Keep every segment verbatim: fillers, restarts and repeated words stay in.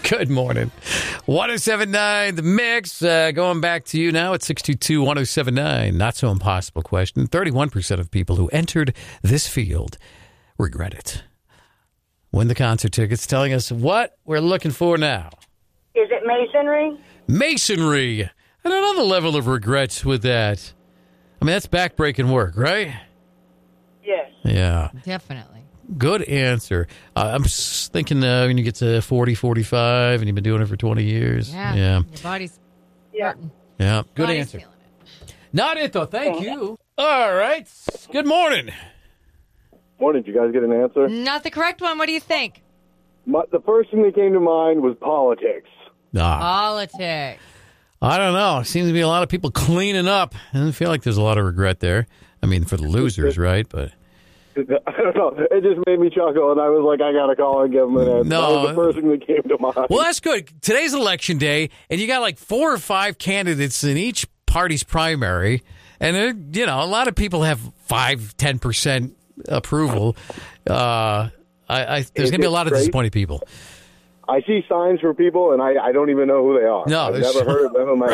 Good morning. one oh seven point nine The Mix. Uh, going back to you now at six two two, one oh seven nine. Not so impossible question. thirty-one percent of people who entered this field regret it. Win the concert tickets, telling us what we're looking for now. Is it masonry? Masonry. And another level of regrets with that. I mean, that's backbreaking work, right? Yes. Yeah. Definitely. Good answer. Uh, I'm just thinking uh, when you get to forty, forty-five, and you've been doing it for twenty years. Yeah. Yeah. Your body's Yeah. hurting. Yeah. Good Body's answer. feeling it. Not it, though. Thank you. All right. Good morning. Morning. Did you guys get an answer? Not the correct one. What do you think? My, the first thing that came to mind was politics. Ah, Politics. I don't know. Seems to be a lot of people cleaning up. I don't feel like there's a lot of regret there. I mean, for the losers, right? But I don't know. It just made me chuckle, and I was like, I got to call and give them an answer. No. That was the first thing that came to mind. well, that's good. Today's election day, and you got like four or five candidates in each party's primary, and uh, you know, a lot of people have five, ten percent approval. Uh, I, I, there's going to be a lot of Great. disappointed people. I see signs for people, and I, I don't even know who they are. No, I've there's- never heard of them in my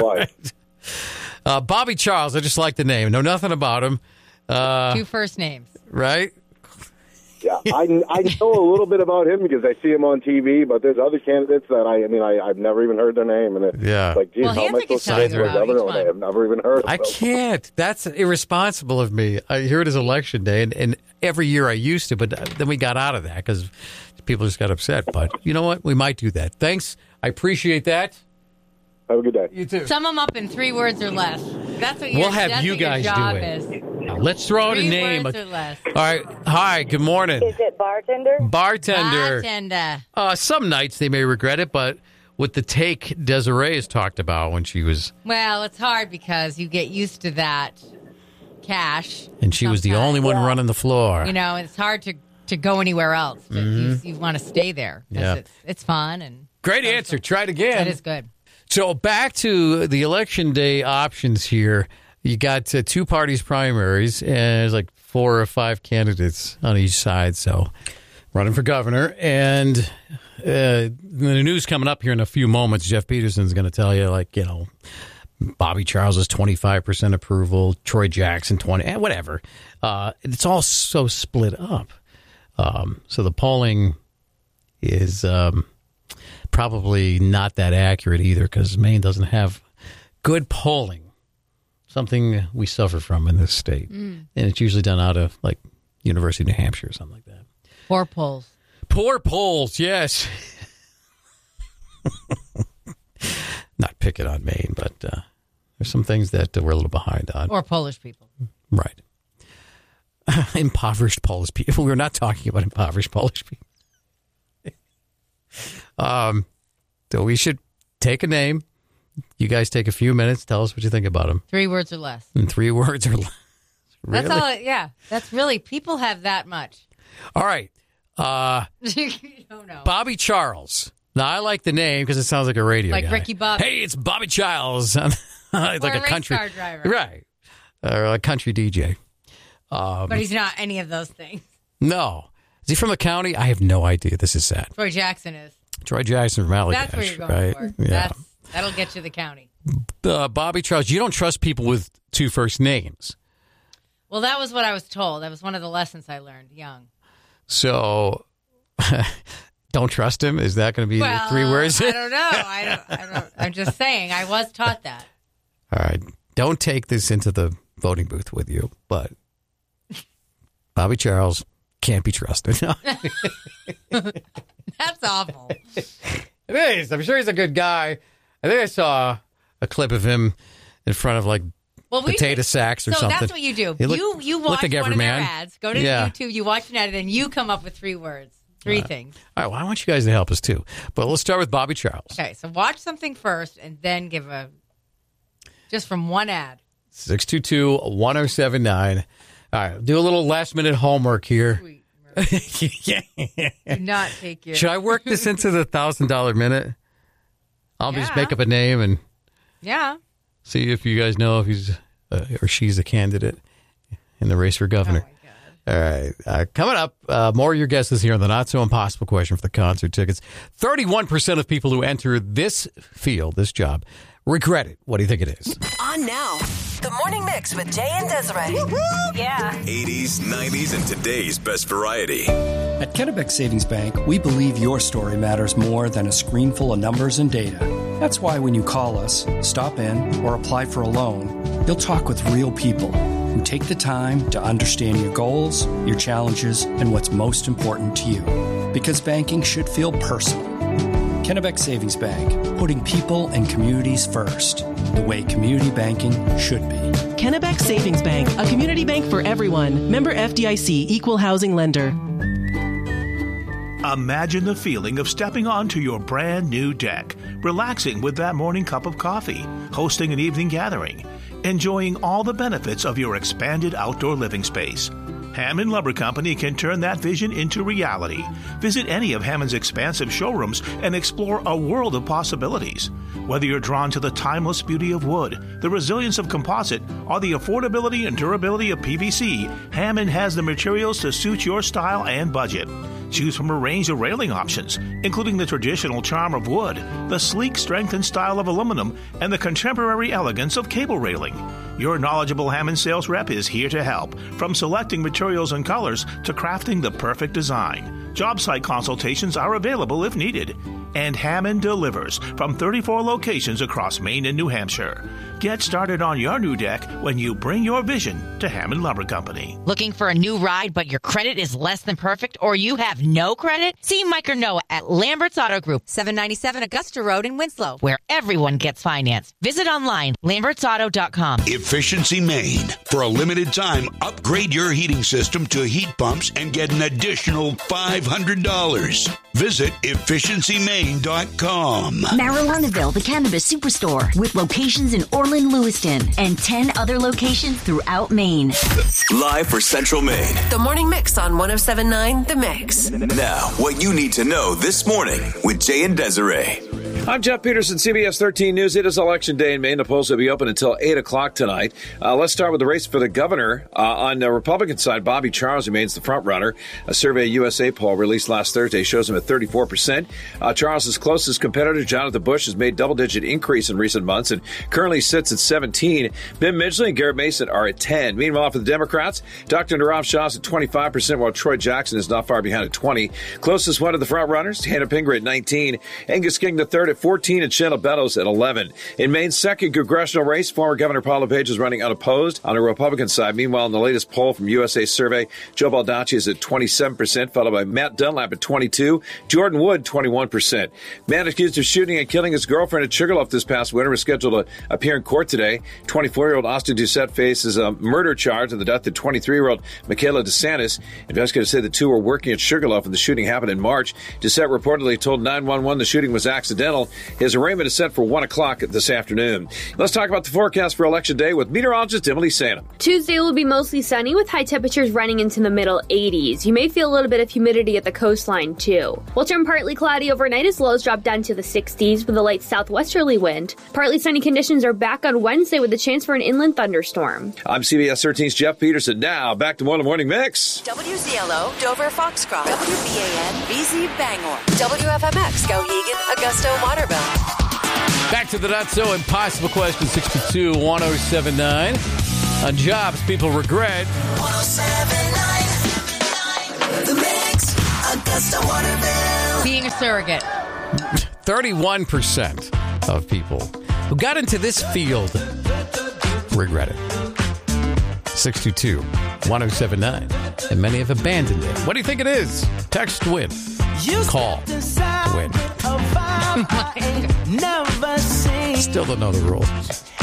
life. Uh, Bobby Charles, I just like the name. Know nothing about him. Uh, Two first names. right? Yeah, I, I know a little bit about him because I see him on T V, but there's other candidates that I, I mean, I, I've never even heard their name. And it's Yeah. like, geez, Well, how am I Hansa can supposed to tell you vote for a about governor each when I one. have never even heard of I him? can't. That's irresponsible of me. I hear it is election day, and, and every year I used to, but then we got out of that because people just got upset. But you know what? We might do that. Thanks. I appreciate that. Have a good day. You too. Sum them up in three words or less. That's what your, We'll have that's you what your guys do job it. is. Now, let's throw out Three a name. words or less. All right. Hi. Good morning. Is it bartender? Bartender. Bartender. Uh, some nights they may regret it, but with the take Desiree has talked about when she was, Well, it's hard because you get used to that cash. and she was the sometimes. only one running the floor. You know, it's hard to, to go anywhere else. But You, you want to stay there. 'cause Yeah. It's, it's fun. and Great answer. Try it again. That is good. So back to the election day options here. You got uh, two parties primaries, and there's like four or five candidates on each side. So running for governor. And uh, the news coming up here in a few moments, Jeff Peterson's going to tell you, like, you know, Bobby Charles is twenty-five percent approval, Troy Jackson twenty, eh, whatever. Uh, it's all so split up. Um, so the polling is um, probably not that accurate either because Maine doesn't have good polling, something we suffer from in this state. Mm. And it's usually done out of like University of New Hampshire or something like that. Four polls. Poor polls, yes. Not picking on Maine, but uh, there's some things that uh, we're a little behind on. Or Polish people. Right. Impoverished Polish people. We're not talking about impoverished Polish people. um, so we should take a name. You guys take a few minutes. Tell us what you think about them. Three words or less. In three words or less. Really? That's all. It, yeah. That's really, people have that much. All right. Uh, you don't know. Bobby Charles. Now, I like the name because it sounds like a radio Like guy. Ricky Bobby. Hey, it's Bobby Charles. it's Or like a a race country car driver. Right. Or a country D J. Um, But he's not any of those things. no. Is he from the county? I have no idea. This is sad. Troy Jackson is. Troy Jackson from Allagash, That's where you're going right? for. Yeah. That's, that'll get you the county. Uh, Bobby Charles, you don't trust people with two first names. Well, that was what I was told. That was one of the lessons I learned young. So don't trust him? Is that going to be Well, three words? I don't know. I don't, I don't. I'm just saying. I was taught that. All right. Don't take this into the voting booth with you, but Bobby Charles can't be trusted. That's awful. It is. I'm sure he's a good guy. I think I saw a clip of him in front of like Well, we potato sacks or so something. that's what you do. He look- you you looked watch like one of Everyman. their ads. Go to Yeah. YouTube. You watch an ad, and then you come up with three words, three things. All right. Well, I want you guys to help us too. But let's start with Bobby Charles. Okay, so watch something first, and then give a just from one ad. six two two, one oh seven nine. All right. Do a little last minute homework here. Sweet. yeah. Do not take your. Should I work this into the one thousand dollars minute? I'll just Yeah. make up a name and Yeah. see if you guys know if he's uh, or she's a candidate in the race for Oh governor. my All right. Uh, coming up, uh, more of your guesses here on the Not So Impossible question for the concert tickets. thirty-one percent of people who enter this field, this job, regret it. What do you think it is? On now, the Morning Mix with Jay and Desiree. Yeah. eighties, nineties, and today's best variety. At Kennebec Savings Bank, we believe your story matters more than a screen full of numbers and data. That's why when you call us, stop in, or apply for a loan, you'll talk with real people who take the time to understand your goals, your challenges, and what's most important to you. Because banking should feel personal. Kennebec Savings Bank, putting people and communities first, the way community banking should be. Kennebec Savings Bank, a community bank for everyone. Member F D I C, Equal Housing Lender. Imagine the feeling of stepping onto your brand new deck, relaxing with that morning cup of coffee, hosting an evening gathering, enjoying all the benefits of your expanded outdoor living space. Hammond Lumber Company can turn that vision into reality. Visit any of Hammond's expansive showrooms and explore a world of possibilities. Whether you're drawn to the timeless beauty of wood, the resilience of composite, or the affordability and durability of P V C, Hammond has the materials to suit your style and budget. Choose from a range of railing options, including the traditional charm of wood, the sleek strength and style of aluminum, and the contemporary elegance of cable railing. Your knowledgeable Hammond sales rep is here to help, from selecting materials and colors to crafting the perfect design. Job site consultations are available if needed. And Hammond delivers from thirty-four locations across Maine and New Hampshire. Get started on your new deck when you bring your vision to Hammond Lumber Company. Looking for a new ride, but your credit is less than perfect, or you have no credit? See Mike or Noah at Lambert's Auto Group, seven ninety-seven Augusta Road in Winslow, where everyone gets financed. Visit online, lamberts auto dot com. Efficiency Maine. For a limited time, upgrade your heating system to heat pumps and get an additional five hundred dollars. Visit efficiency maine dot com. Marijuanaville, the cannabis superstore, with locations in Orland, Lewiston, and ten other locations throughout Maine. Live for Central Maine. The Morning Mix on one oh seven point nine The Mix. Now, what you need to know this morning with Jay and Desiree. I'm Jeff Peterson, C B S thirteen News. It is Election Day in Maine. The polls will be open until eight o'clock tonight. Uh, let's start with the race for the governor. Uh, on the Republican side, Bobby Charles remains the front runner. A Survey U S A poll released last Thursday shows him at thirty-four percent. Uh, Charles's closest competitor, Jonathan Bush, has made double-digit increase in recent months and currently sits at seventeen. Ben Midgley and Garrett Mason are at ten. Meanwhile, for the Democrats, Doctor Narav Shah is at twenty-five percent, while Troy Jackson is not far behind at twenty. Closest one of the front runners, Hannah Pingree at nineteen. Angus King the third at fourteen, and Chanel Bellows at eleven. In Maine's second congressional race, former Governor Paul LePage is running unopposed on the Republican side. Meanwhile, in the latest poll from U S A Survey, Joe Baldacci is at twenty-seven percent, followed by Matt Dunlap at twenty-two, Jordan Wood, twenty-one percent. Man accused of shooting and killing his girlfriend at Sugarloaf this past winter is scheduled to appear in court today. twenty-four-year-old Austin Doucette faces a murder charge in the death of twenty-three-year-old Michaela DeSantis. Investigators say the two were working at Sugarloaf and the shooting happened in March. Doucette reportedly told nine one one the shooting was accidental. His arraignment is set for one o'clock this afternoon. Let's talk about the forecast for Election Day with meteorologist Emily Sanum. Tuesday will be mostly sunny with high temperatures running into the middle eighties. You may feel a little bit of humidity at the coastline too. We'll turn partly cloudy overnight as lows drop down to the sixties with a light southwesterly wind. Partly sunny conditions are back on Wednesday with a chance for an inland thunderstorm. I'm C B S thirteen's Jeff Peterson. Now back to more of the Morning Mix. W Z L O, Dover, Foxcroft. W B A N, B Z, Bangor. W F M X, Skowhegan, Augusta, Waterville. Back to the Not So Impossible question, six two two, one oh seven nine. On jobs people regret. one oh seven point nine The Mix, Augusta, Waterville. Being a surrogate. thirty-one percent of people who got into this field regret it. six two two, one oh seven nine. And many have abandoned it. What do you think it is? Text to win. Call to win. Still don't know the rules.